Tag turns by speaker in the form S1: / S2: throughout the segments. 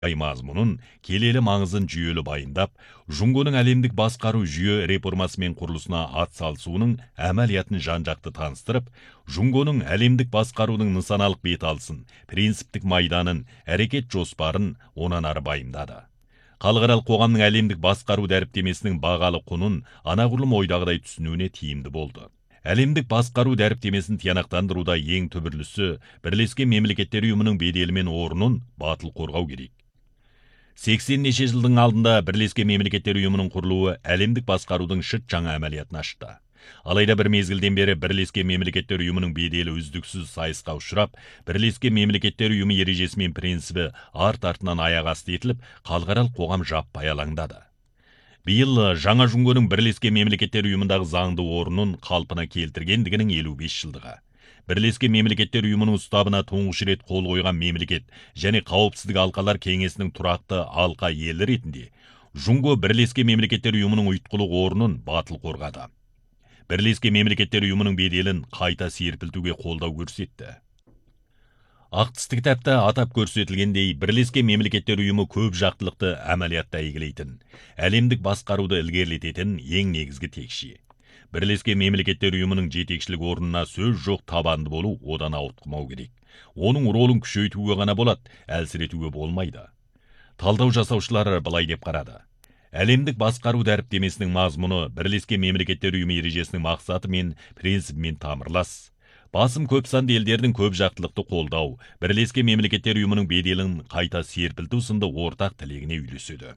S1: мазмұнын келелі маңызын жүйелі байындап, Жунгоның әлемдік басқару жүйе реформасымен құрылысына атсалысуының әмәлиятын жан-жақты таныстырып, Жунгоның әлемдік басқарудың нысаналық беталысын, принциптік майданын, әрекет жоспарын онан ары байымдады. Халықаралық қоғамның әлемдік басқару дәріптемесінің бағалы құнын анағұрлым ойдағыдай түсінуіне тиімді болды. Әлемдік басқару дәріптемесін тиянақтандыруда ең түбірлісі Бірлескен Мемлекеттер Ұйымының беделі мен орнын батыл қорғау керек. 80 неше жылдың алдында Бірлескен Мемлекеттер Ұйымының құрылуы әлемдік басқарудың шыт жаңа әмәлиятын ашты. Алайда бір мезгілден бері Бірлескен Мемлекеттер Ұйымының беделі үздіксіз сайысқа ұшырап, Бірлескен Мемлекеттер Ұйымы ережесі мен принципі арт-артынан аяқ асты етіліп, халықаралық қоғам жаппай алаңдады. Биыл жаңа Жунгоның Бірлескен Мемлекеттер Ұйымындағы заңды орнын қалпына келтіргендігінің 55 жылдығы. Бірлескен Мемлекеттер Ұйымының ұстабына тұңғыш рет қол қойған мемлекет және қауіпсіздік алқалар кеңесінің тұрақты алқа елі ретінде Жунго Бірлескен Мемлекеттер Ұйымының ұйытқылық орнын батыл қорғады. Бірлескен Мемлекеттер Ұйымының беделін қайта серпілтуге қолдау көрсетті. Ақтысты кітапта атап көрсетілгендей, Бірлескен Мемлекеттер Ұйымы көп жақтылықты әмәлиятта игілейтін, әлемдік басқаруды ілгерілететін ең негізгі текше. Бірлескен Мемлекеттер Ұйымының жетекшілік орнына сөз жоқ табанды болу одан ауытқымау керек. Оның ролын күшейтуге ғана болады, әлсіретуге болмайды. Талдау жасаушылар былай деп қарады. Әлемдік басқару дәріптемесінің мазмұны Бірлескен Мемлекеттер Ұйымы ережесінің мақсаты мен принципімен тамырлас. Басым көп санды елдердің көп жақтылықты қолдау, Бірлескен Мемлекеттер Ұйымының беделін қайта серпілту сынды ортақ тілегіне үйлеседі.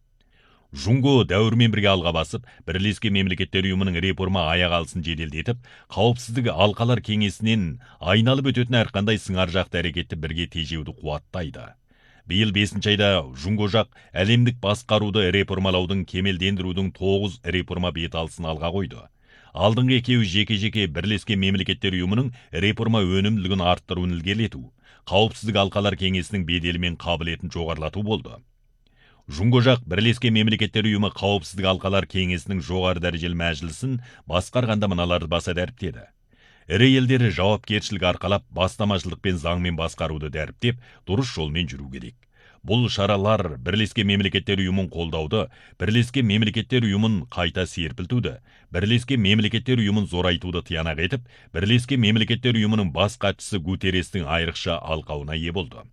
S1: Жунго дәуірмен бірге алға басып, Бірлескен Мемлекеттер Ұйымының реформа аяқ алысын жеделдетіп, қауіпсіздік алқалар кеңесінен айналып өтетін әрқандай сыңар жақты әрекетті бірге тежеуді қуаттайды. Биыл 5 айда Жунго жақ әлемдік басқаруды реформалаудың кемелдендірудің 9 реформа беталысын алға қойды. Алдыңғы екеуі жеке-жеке Бірлескен Мемлекеттер Ұйымының реформа өнімділігін арттыруын ілгерілету, қауіпсіздік алқалар кеңесінің беделі мен қабілетін жоғарылату болды. Жунго жақ Бірлескен Мемлекеттер Ұйымы қауіпсіздік алқалар кеңесінің жоғары дәрежелі мәжілісін басқарғанда мыналарды баса дәріптеді. Ірі елдері жауапкершілік арқалап, бастамашылық пен заңмен басқаруды дәріптеп, дұрыс жолмен жүру керек. Бұл шаралар Бірлескен Мемлекеттер Ұйымын қолдауды, Бірлескен Мемлекеттер Ұйымын қайта серпілтуді, Бірлескен Мемлекеттер Ұйымын зорайтуды тиянақ етіп, Бірлескен Мемлекеттер Ұйымының бас хатшысы Гутеррестің айрықша алқауына ие болды.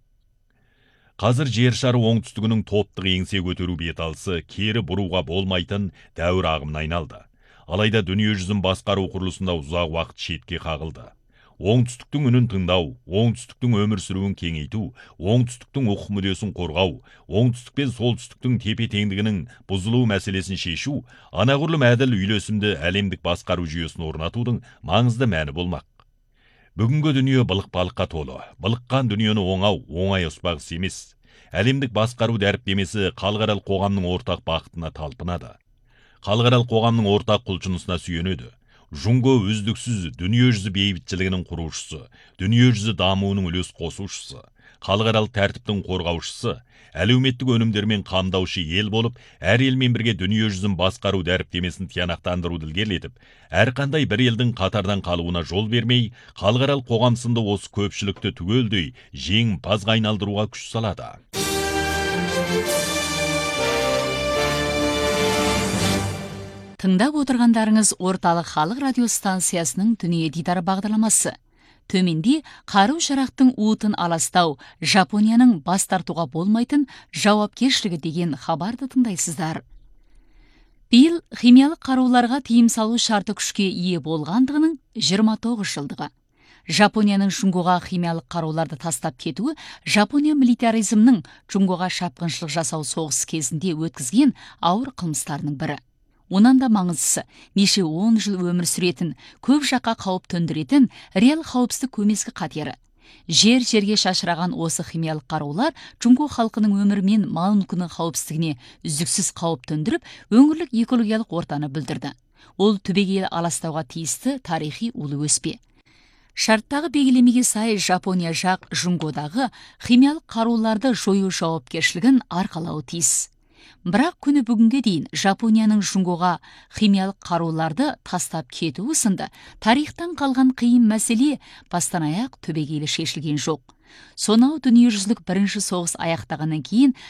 S1: Қазір жер шары оңтүстігінің топтық еңсе көтеру беталысы кері бұруға болмайтын дәуір ағымына айналды. Алайда дүние жүзін басқару құрылысында ұзақ уақыт шетке қағылды. Оңтүстіктің үнін тыңдау, оңтүстіктің өмір сүруін кеңейту, оңтүстіктің құқық мүддесін қорғау, оңтүстік пен солтүстіктің тепе-теңдігінің бұзылу мәселесін шешу, анағұрлым әділ үйлесімді әлемдік басқару жүйесін орнатудың маңызды мәні болмақ. Бүгінгі дүние былық-балыққа толы. Былыққан дүниені оңай ұспағысы емес. Әлемдік басқару дәріптемесі халықаралық қоғамның ортақ бақытына талпынады. Халықаралық қоғамның ортақ құлшынысына сүйенеді. Жунго үздіксіз дүние жүзі бейбітшілігінің құрушысы, дүние жүзі дамуының үлес қосушысы, халықаралық тәртіптің қорғаушысы, әлеуметтік өнімдермен қамдаушы ел болып, әр елмен бірге дүние жүзін басқару дәріптемесін тиянақтандыруды ілгерілетіп, әрқандай бір елдің қатардан қалуына жол бермей, халықаралық қоғам сынды осы көпшілікті түгелдей жеңімпазға айналдыруға күш салады.
S2: Тыңдап отырғандарыңыз орталық халық радиостанциясының дүние дидары бағдарламасы. Төменде қару-жарақтың уытын аластау, Жапонияның бас тартуға болмайтын жауапкершілігі деген хабарды тыңдайсыздар. Биыл химиялық қаруларға тыйым салу шарты күшке ие болғандығының 29 жылдығы. Жапонияның Жунгоға химиялық қаруларды тастап кетуі Жапония милитаризмнің Жунгоға шапқыншылық жасау соғысы кезінде өткізген ауыр қылмыстарының бірі. Онан да маңыздысы, неше 10 жыл өмір сүретін, көп жаққа қауіп төндіретін реал қауіпсіздік көмескі қатері. Жер-жерге шашыраған осы химиялық қарулар Жунго халқының өмірі мен мал-мүлкінің қауіпсіздігіне үздіксіз қауіп төндіріп, өңірлік экологиялық ортаны бүлдірді. Ол түбегейлі аластауға тиісті тарихи улы өспе. Шарттағы белгілемеге сай Жапония жақ Жунгодағы химиялық қаруларды жою жауапкершілігін арқалауы тиіс. Бірақ күні бүгінге дейін Жапонияның Жунгоға химиялық қаруларды тастап кетуі сынды тарихтан қалған қиын мәселе бастан аяқ түбегейлі шешілген жоқ. Сонау дүниежүзілік бірінші соғыс аяқтағаннан кейін